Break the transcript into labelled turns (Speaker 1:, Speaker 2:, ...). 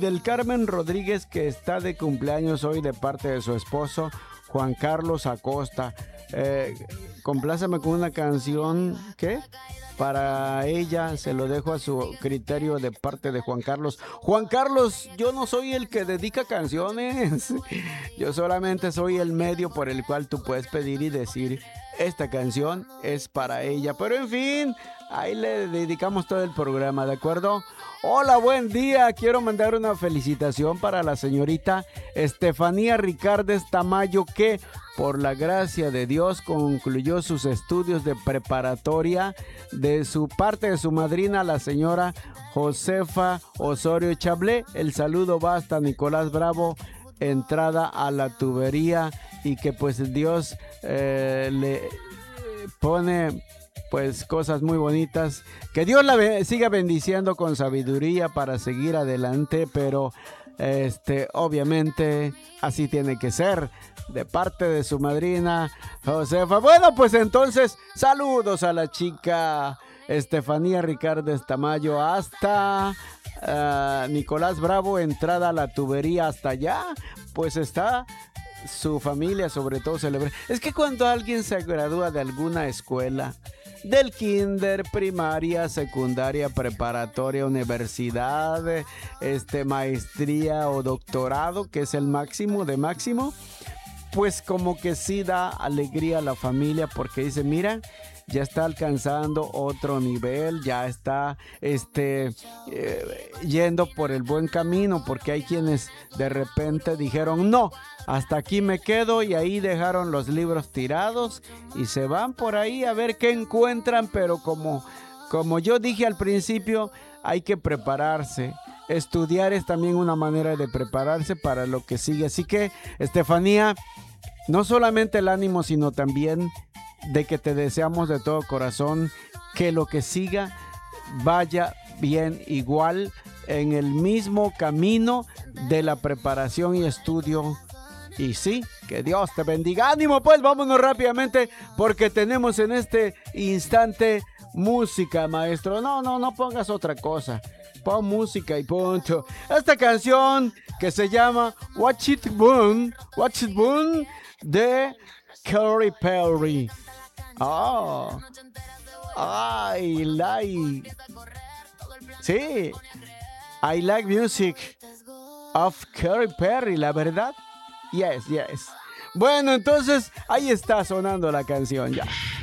Speaker 1: del Carmen Rodríguez, que está de cumpleaños hoy de parte de su esposo, Juan Carlos Acosta. Compláceme con una canción, ¿qué? Para ella, se lo dejo a su criterio de parte de Juan Carlos. Juan Carlos, yo no soy el que dedica canciones. Yo solamente soy el medio por el cual tú puedes pedir y decir, esta canción es para ella. Pero en fin, ahí le dedicamos todo el programa, ¿de acuerdo? Hola, buen día. Quiero mandar una felicitación para la señorita Estefanía Ricardes Tamayo, que por la gracia de Dios concluyó sus estudios de preparatoria de su parte de su madrina, la señora Josefa Osorio Chablé. El saludo va hasta Nicolás Bravo, entrada a la tubería, y que pues Dios le pone pues cosas muy bonitas, que Dios la siga bendiciendo con sabiduría para seguir adelante, pero obviamente así tiene que ser, de parte de su madrina Josefa. Bueno, pues entonces saludos a la chica Estefanía Ricardes Tamayo hasta Nicolás Bravo, entrada a la tubería. Hasta allá pues está su familia, sobre todo celebra. Es que cuando alguien se gradúa de alguna escuela, del kinder, primaria, secundaria, preparatoria, universidad, maestría o doctorado, que es el máximo de máximo, pues como que sí da alegría a la familia, porque dice, mira, ya está alcanzando otro nivel, ya está yendo por el buen camino, porque hay quienes de repente dijeron, no, hasta aquí me quedo, y ahí dejaron los libros tirados y se van por ahí a ver qué encuentran, pero como yo dije al principio, hay que prepararse. Estudiar es también una manera de prepararse para lo que sigue. Así que, Estefanía, no solamente el ánimo, sino también de que te deseamos de todo corazón que lo que siga vaya bien, igual en el mismo camino de la preparación y estudio. Y sí, que Dios te bendiga. Ánimo, pues vámonos rápidamente, porque tenemos en este instante música, maestro. No pongas otra cosa. Pon música y punto. Esta canción que se llama Watch It Burn de Katy Perry. Oh, I like. Sí, I like music of Katy Perry, la verdad. Yes. Bueno, entonces ahí está sonando la canción ya.